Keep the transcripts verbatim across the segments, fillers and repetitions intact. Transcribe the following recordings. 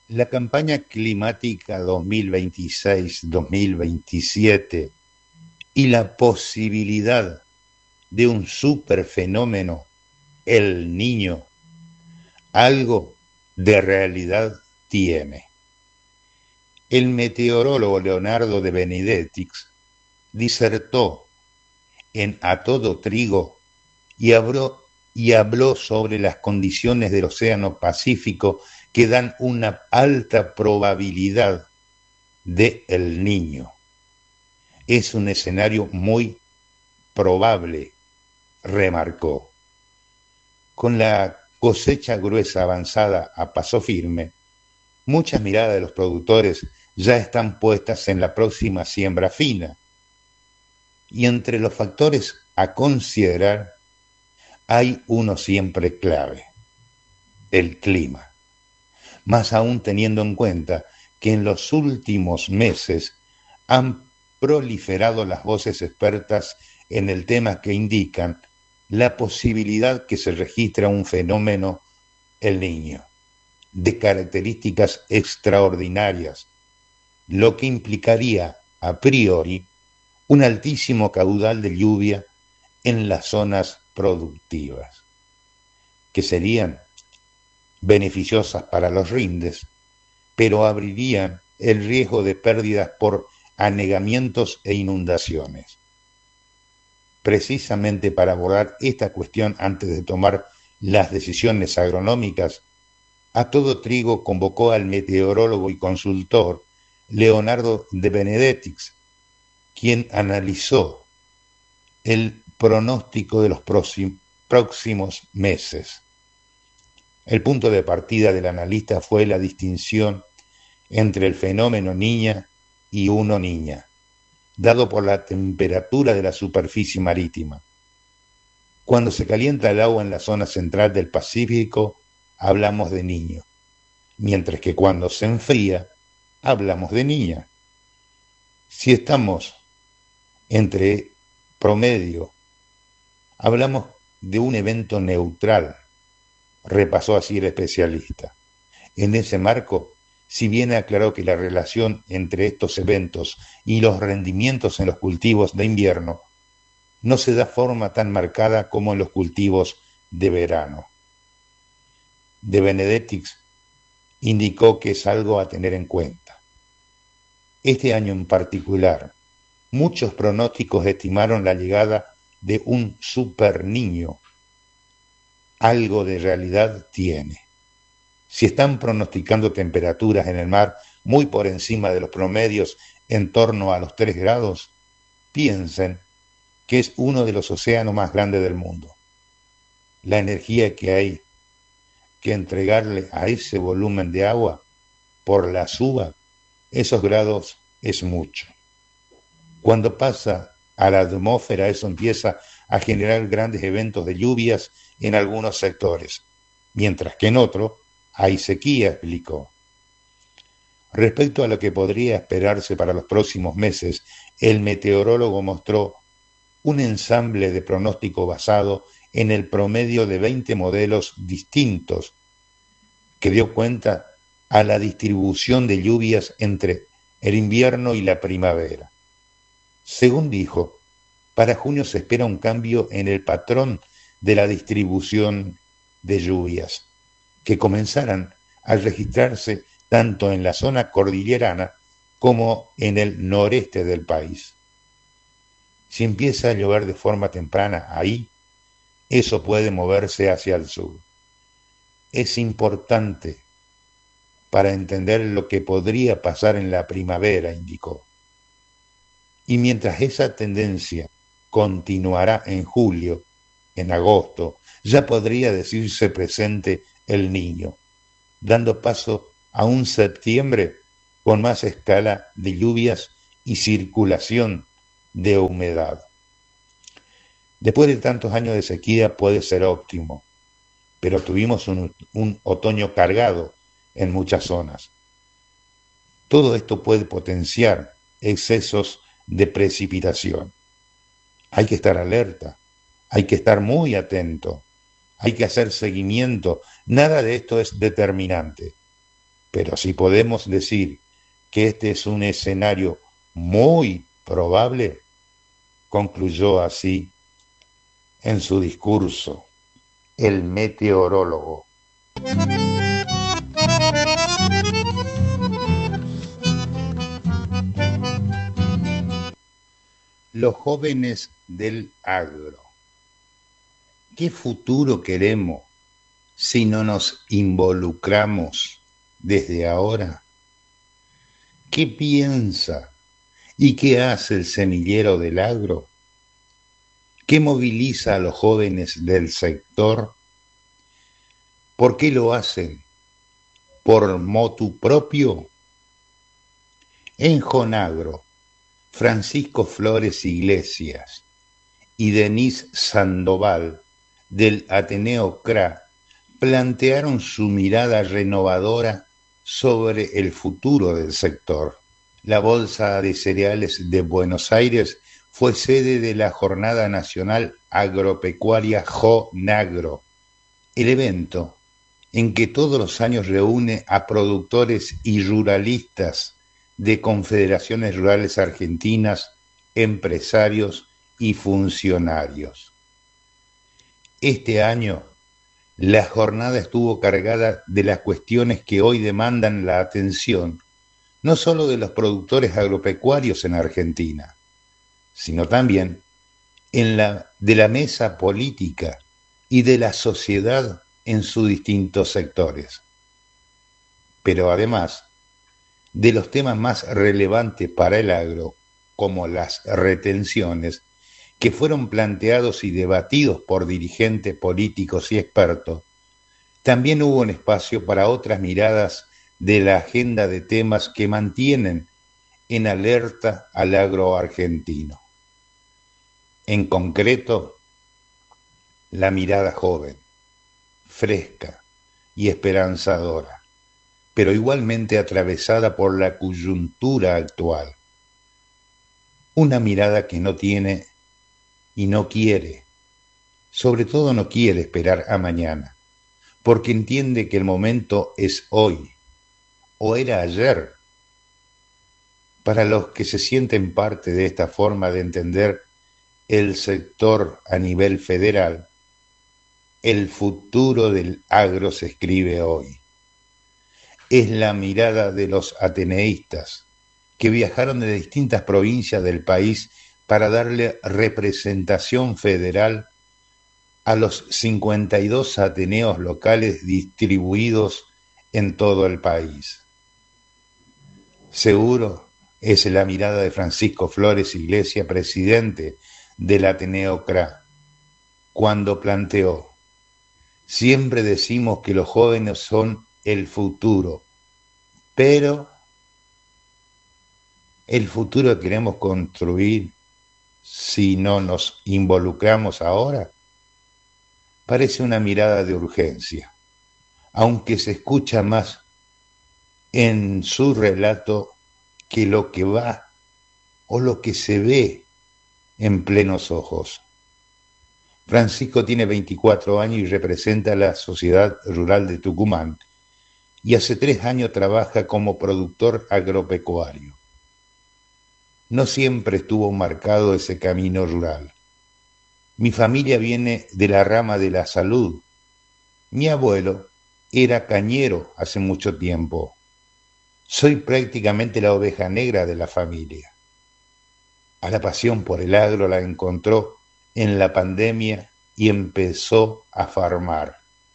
La campaña climática dos mil veintiséis-dos mil veintisiete y la posibilidad de un superfenómeno, el Niño, algo de realidad tiene. El meteorólogo Leonardo de Benedictis disertó en A Todo Trigo y habló, y habló sobre las condiciones del Océano Pacífico que dan una alta probabilidad de El Niño. Es un escenario muy probable, remarcó. Con la cosecha gruesa avanzada a paso firme, muchas miradas de los productores ya están puestas en la próxima siembra fina. Y entre los factores a considerar hay uno siempre clave: el clima. Más aún teniendo en cuenta que en los últimos meses han proliferado las voces expertas en el tema que indican la posibilidad que se registra un fenómeno, el Niño, de características extraordinarias, lo que implicaría a priori un altísimo caudal de lluvia en las zonas productivas, que serían beneficiosas para los rindes, pero abrirían el riesgo de pérdidas por anegamientos e inundaciones. Precisamente para abordar esta cuestión antes de tomar las decisiones agronómicas, A Todo Trigo convocó al meteorólogo y consultor Leonardo de Benedictis, quien analizó el pronóstico de los próximos meses. El punto de partida del analista fue la distinción entre el fenómeno Niña y uno Niña, dado por la temperatura de la superficie marítima. Cuando se calienta el agua en la zona central del Pacífico, hablamos de Niño, mientras que cuando se enfría, hablamos de Niña. Si estamos entre promedio, hablamos de un evento neutral, repasó así el especialista. En ese marco, si bien aclaró que la relación entre estos eventos y los rendimientos en los cultivos de invierno no se da forma tan marcada como en los cultivos de verano. De Benedictis indicó que es algo a tener en cuenta. Este año en particular, muchos pronósticos estimaron la llegada de un super niño. Algo de realidad tiene. Si están pronosticando temperaturas en el mar muy por encima de los promedios, en torno a los tres grados, piensen que es uno de los océanos más grandes del mundo. La energía que hay que entregarle a ese volumen de agua por la suba, esos grados es mucho. Cuando pasa a la atmósfera, eso empieza a generar grandes eventos de lluvias en algunos sectores, mientras que en otros hay sequía, explicó. Respecto a lo que podría esperarse para los próximos meses, el meteorólogo mostró un ensamble de pronóstico basado en el promedio de veinte modelos distintos, que dio cuenta a la distribución de lluvias entre el invierno y la primavera. Según dijo, para junio se espera un cambio en el patrón de la distribución de lluvias, que comenzarán a registrarse tanto en la zona cordillerana como en el noreste del país. Si empieza a llover de forma temprana ahí, eso puede moverse hacia el sur. Es importante para entender lo que podría pasar en la primavera, indicó. Y mientras esa tendencia continuará en julio, en agosto, ya podría decirse presente el Niño, dando paso a un septiembre con más escala de lluvias y circulación de humedad. Después de tantos años de sequía puede ser óptimo, pero tuvimos un, un otoño cargado en muchas zonas. Todo esto puede potenciar excesos de precipitación. Hay que estar alerta, hay que estar muy atento, hay que hacer seguimiento. Nada de esto es determinante. Pero si podemos decir que este es un escenario muy probable, concluyó así en su discurso el meteorólogo. Los jóvenes del agro. ¿Qué futuro queremos si no nos involucramos desde ahora? ¿Qué piensa y qué hace el semillero del agro? ¿Qué moviliza a los jóvenes del sector? ¿Por qué lo hacen? ¿Por motu propio? En Jonagro, Francisco Flores Iglesias y Denise Sandoval del Ateneo C R A plantearon su mirada renovadora sobre el futuro del sector. La Bolsa de Cereales de Buenos Aires fue sede de la Jornada Nacional Agropecuaria Jonagro, el evento en que todos los años reúne a productores y ruralistas de confederaciones rurales argentinas, empresarios y funcionarios. Este año, la jornada estuvo cargada de las cuestiones que hoy demandan la atención, no solo de los productores agropecuarios en Argentina, sino también en la, de la mesa política y de la sociedad en sus distintos sectores. Pero además, de los temas más relevantes para el agro, como las retenciones, que fueron planteados y debatidos por dirigentes políticos y expertos, también hubo un espacio para otras miradas de la agenda de temas que mantienen en alerta al agro argentino. En concreto, la mirada joven, fresca y esperanzadora, pero igualmente atravesada por la coyuntura actual. Una mirada que no tiene y no quiere, sobre todo no quiere esperar a mañana, porque entiende que el momento es hoy, o era ayer. Para los que se sienten parte de esta forma de entender el sector a nivel federal, el futuro del agro se escribe hoy. Es la mirada de los ateneístas que viajaron de distintas provincias del país para darle representación federal a los cincuenta y dos ateneos locales distribuidos en todo el país. Seguro es la mirada de Francisco Flores Iglesias, presidente del Ateneo C R A, cuando planteó: siempre decimos que los jóvenes son el futuro, pero el futuro que queremos construir, si no nos involucramos ahora, parece una mirada de urgencia, aunque se escucha más en su relato que lo que va o lo que se ve en plenos ojos. Francisco tiene veinticuatro años y representa a la Sociedad Rural de Tucumán, y hace tres años trabaja como productor agropecuario. No siempre estuvo marcado ese camino rural. Mi familia viene de la rama de la salud. Mi abuelo era cañero hace mucho tiempo. Soy prácticamente la oveja negra de la familia. A la pasión por el agro la encontró en la pandemia y empezó a farmar.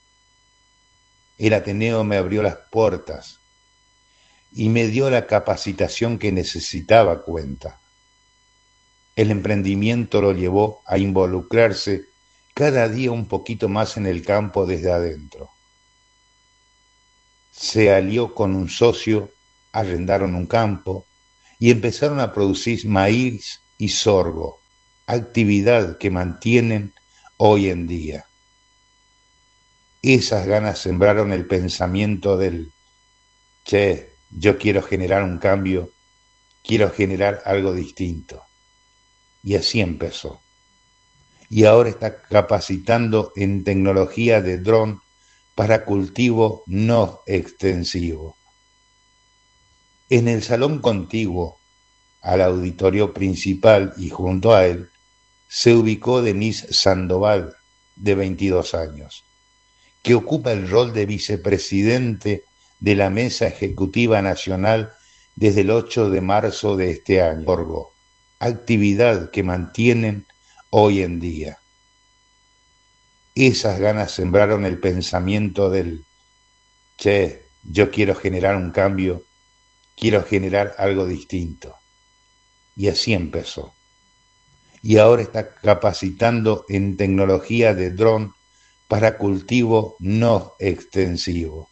El Ateneo me abrió las puertas y me dio la capacitación que necesitaba cuenta. El emprendimiento lo llevó a involucrarse cada día un poquito más en el campo desde adentro. Se alió con un socio, arrendaron un campo y empezaron a producir maíz y sorgo, actividad que mantienen hoy en día. Esas ganas sembraron el pensamiento del che, yo quiero generar un cambio, quiero generar algo distinto. Y así empezó. Y ahora está capacitando en tecnología de dron para cultivo no extensivo. En el salón contiguo al auditorio principal y junto a él se ubicó Denise Sandoval, de veintidós años, que ocupa el rol de vicepresidente de la Mesa Ejecutiva Nacional desde el ocho de marzo de este año, actividad que mantienen hoy en día. Esas ganas sembraron el pensamiento del, che, yo quiero generar un cambio, quiero generar algo distinto. Y así empezó. Y ahora está capacitando en tecnología de dron para cultivo no extensivo.